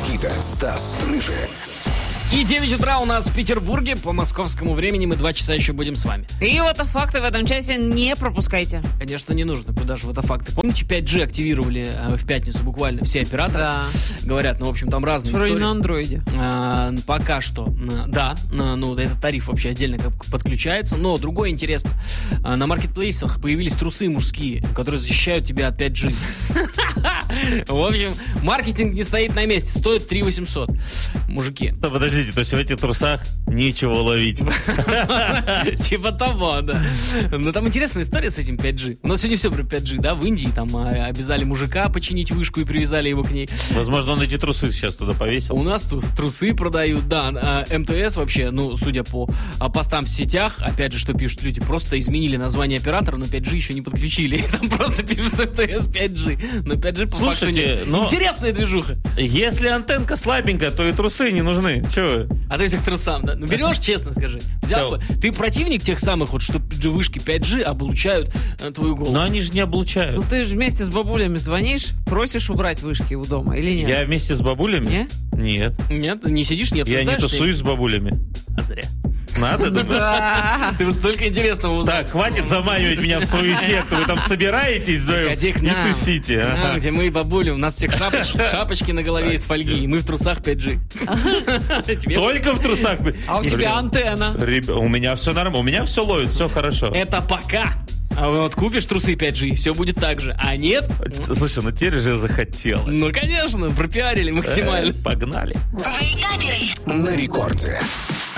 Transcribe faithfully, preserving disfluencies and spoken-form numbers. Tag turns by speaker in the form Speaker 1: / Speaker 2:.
Speaker 1: Никита, Стас, Рыжий.
Speaker 2: И девять утра у нас в Петербурге. По московскому времени мы два часа еще будем с вами.
Speaker 3: И вот факты в этом часе не пропускайте.
Speaker 2: Конечно, не нужно. Куда же вот факты? Помните, пять джи активировали э, в пятницу буквально все операторы?
Speaker 3: Да.
Speaker 2: Говорят, ну, в общем, там разные
Speaker 3: Вроде
Speaker 2: истории.
Speaker 3: на андроиде.
Speaker 2: А, пока что, а, да, а, ну, этот тариф вообще отдельно как подключается. Но другое интересно. А, на маркетплейсах появились трусы мужские, которые защищают тебя от пять джи. В общем, маркетинг не стоит на месте. Стоит три восемьсот. Мужики.
Speaker 4: Подождите, то есть в этих трусах нечего ловить.
Speaker 2: Типа того, да. Но там интересная история с этим пять джи. У нас сегодня все про пять джи, да? В Индии там а, обязали мужика починить вышку и привязали его к ней.
Speaker 4: Возможно, он эти трусы сейчас туда повесил.
Speaker 2: У нас тут трусы продают, да. А, МТС вообще, ну, судя по а, постам в сетях, опять же, что пишут люди, просто изменили название оператора, но пять джи еще не подключили. Там просто пишется МТС пять джи. Но пять джи по факту
Speaker 4: Слушайте,
Speaker 2: нет.
Speaker 4: но-
Speaker 2: Интересная движуха.
Speaker 4: Если антенка слабенькая, то и трусы не нужны. Че вы?
Speaker 2: А ты к трусам, да? Ну берешь, честно скажи. Взял
Speaker 4: Да.
Speaker 2: бы. Ты противник тех самых, вот, что вышки пять джи облучают э, твою голову.
Speaker 4: Но они же не
Speaker 3: Ну
Speaker 4: облучают.
Speaker 3: ты же вместе с бабулями звонишь, просишь убрать вышки у дома или нет?
Speaker 4: Я вместе с бабулями?
Speaker 3: Не?
Speaker 4: Нет.
Speaker 2: Нет, не сидишь, не
Speaker 4: Я
Speaker 2: обсуждаешь.
Speaker 4: не
Speaker 2: с ними?
Speaker 4: тусуюсь с бабулями.
Speaker 2: А зря.
Speaker 4: Надо, думаю.
Speaker 3: Да.
Speaker 2: Ты вот столько интересного узнал.
Speaker 4: Так, хватит заманивать меня в свою секту. Вы там собираетесь вдвоем?
Speaker 2: Ходи к
Speaker 4: Не
Speaker 2: нам.
Speaker 4: тусите.
Speaker 2: К нам,
Speaker 4: ага.
Speaker 2: где мы и бабули, у нас всех шапоч- шапочки на голове
Speaker 4: Так,
Speaker 2: из фольги,
Speaker 4: всё.
Speaker 2: и мы в трусах пять джи. Тебе
Speaker 4: Только в трусах.
Speaker 3: А у тебя антенна.
Speaker 4: Ребя- У меня все нормально. У меня все ловит, все хорошо.
Speaker 2: это пока. А вот купишь трусы пять джи, все будет так же. А нет?
Speaker 4: Слушай, ну теперь же захотелось.
Speaker 2: Ну, конечно, пропиарили максимально.
Speaker 4: Э, Погнали.
Speaker 1: На рекорде.